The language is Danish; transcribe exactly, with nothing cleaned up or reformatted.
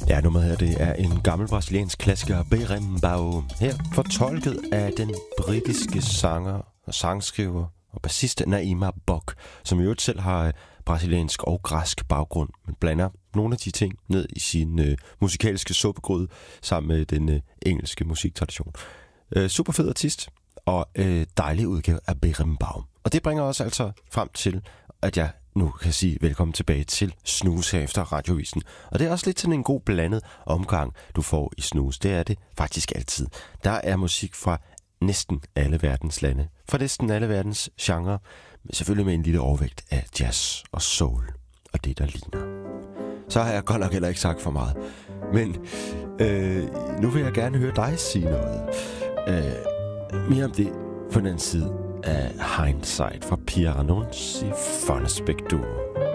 Ja, nummeret her, det er en gammel brasiliansk klassiker, Berimbau. Her fortolket af den britiske sanger og sangskriver og bassist Naima Bok, som i øvrigt selv har brasiliansk og græsk baggrund, men blander nogle af de ting ned i sin øh, musikalske suppegryde sammen med den øh, engelske musiktradition. Øh, super fed artist og øh, dejlig udgave af Berimbau. Og det bringer os altså frem til, at jeg nu kan sige velkommen tilbage til Snooze her efter Radiovisen. Og det er også lidt sådan en god blandet omgang, du får i Snooze. Det er det faktisk altid. Der er musik fra næsten alle verdens lande, fra næsten alle verdens genrer, men selvfølgelig med en lille overvægt af jazz og soul og det, der ligner. Så har jeg godt nok heller ikke sagt for meget. Men øh, nu vil jeg gerne høre dig sige noget. Øh, mere om det på den anden side af Hindsight fra Pia Ranunzi Fonnesbech Duo.